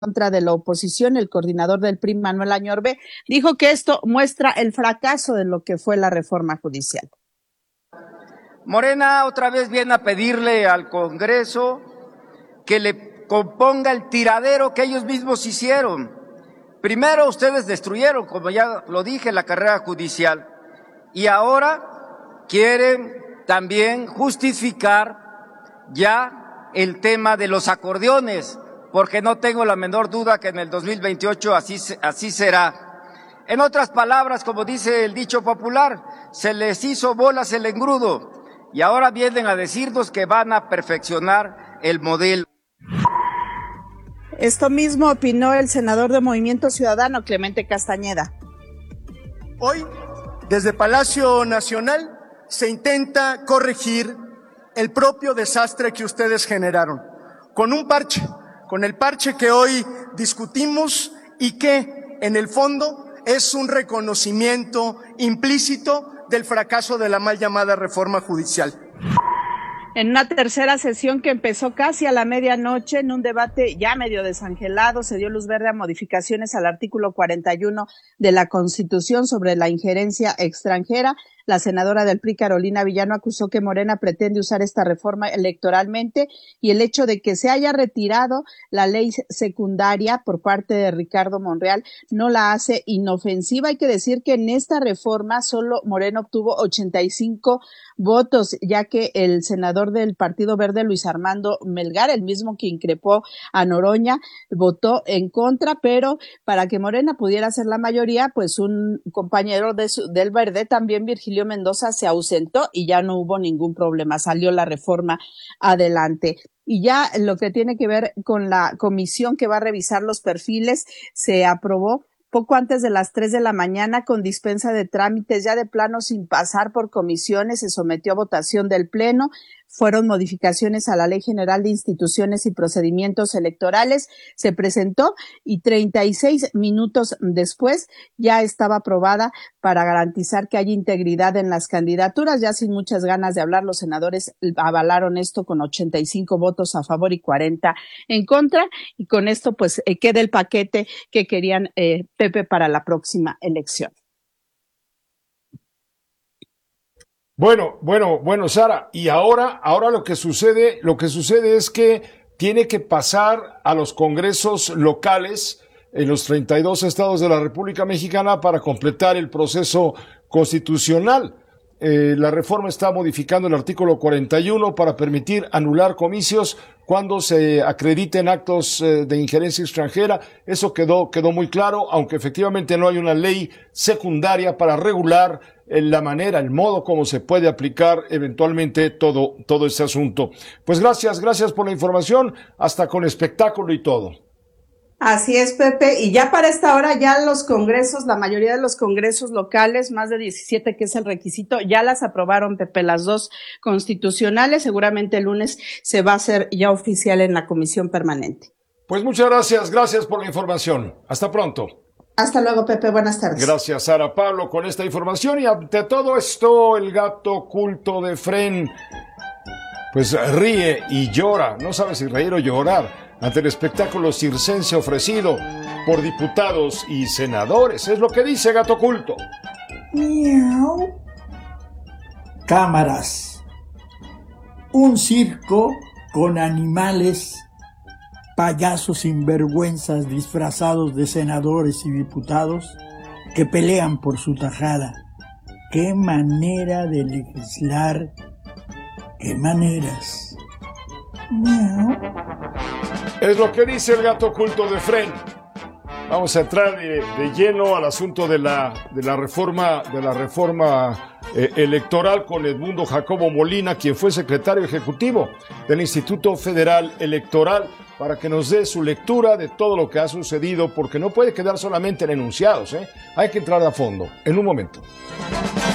contra de la oposición, el coordinador del PRI, Manuel Añorbe, dijo que esto muestra el fracaso de lo que fue la reforma judicial. Morena otra vez viene a pedirle al Congreso que le componga el tiradero que ellos mismos hicieron. Primero ustedes destruyeron, como ya lo dije, la carrera judicial, y ahora quieren también justificar ya el tema de los acordeones, porque no tengo la menor duda que en el 2028 así será. En otras palabras, como dice el dicho popular, se les hizo bolas el engrudo y ahora vienen a decirnos que van a perfeccionar el modelo. Esto mismo opinó el senador de Movimiento Ciudadano, Clemente Castañeda. Hoy, desde Palacio Nacional, se intenta corregir el propio desastre que ustedes generaron, con un parche, con el parche que hoy discutimos y que, en el fondo, es un reconocimiento implícito del fracaso de la mal llamada reforma judicial. En una tercera sesión que empezó casi a la medianoche, en un debate ya medio desangelado, se dio luz verde a modificaciones al artículo 41 de la Constitución sobre la injerencia extranjera. La senadora del PRI, Carolina Villano, acusó que Morena pretende usar esta reforma electoralmente y el hecho de que se haya retirado la ley secundaria por parte de Ricardo Monreal no la hace inofensiva. Hay que decir que en esta reforma solo Morena obtuvo 85 votos, ya que el senador del Partido Verde, Luis Armando Melgar, el mismo que increpó a Noroña, votó en contra, pero para que Morena pudiera hacer la mayoría, pues un compañero del Verde, también Virgilio Mendoza, se ausentó y ya no hubo ningún problema, salió la reforma adelante. Y ya lo que tiene que ver con la comisión que va a revisar los perfiles, se aprobó poco antes de las 3 de la mañana con dispensa de trámites, ya de plano sin pasar por comisiones, se sometió a votación del Pleno. Fueron modificaciones a la Ley General de Instituciones y Procedimientos Electorales, se presentó y 36 minutos después ya estaba aprobada para garantizar que haya integridad en las candidaturas. Ya sin muchas ganas de hablar, los senadores avalaron esto con 85 votos a favor y 40 en contra, y con esto pues queda el paquete que querían Pepe para la próxima elección. Bueno, Sara, y ahora lo que sucede es que tiene que pasar a los congresos locales en los 32 estados de la República Mexicana para completar el proceso constitucional. La reforma está modificando el artículo 41 para permitir anular comicios cuando se acrediten actos de injerencia extranjera. Eso quedó muy claro, aunque efectivamente no hay una ley secundaria para regular la manera, el modo como se puede aplicar eventualmente todo este asunto. Pues gracias por la información, hasta con espectáculo y todo. Así es, Pepe, y ya para esta hora ya los congresos, la mayoría de los congresos locales, más de 17 que es el requisito, ya las aprobaron, Pepe, las dos constitucionales. Seguramente el lunes se va a hacer ya oficial en la comisión permanente. Pues muchas gracias por la información. Hasta pronto. Hasta luego, Pepe, buenas tardes. Gracias, Sara Pablo, con esta información. Y ante todo esto, el gato oculto de Fren pues ríe y llora, no sabe si reír o llorar ante el espectáculo circense ofrecido por diputados y senadores. Es lo que dice Gato Oculto. Miau. Cámaras. Un circo con animales, payasos sinvergüenzas disfrazados de senadores y diputados que pelean por su tajada. ¡Qué manera de legislar! ¡Qué maneras! Miau. Es lo que dice el Gato Oculto de Fren. Vamos a entrar de lleno al asunto de la reforma electoral con Edmundo Jacobo Molina, quien fue secretario ejecutivo del Instituto Federal Electoral, para que nos dé su lectura de todo lo que ha sucedido, porque no puede quedar solamente en enunciados, Hay que entrar a fondo. En un momento.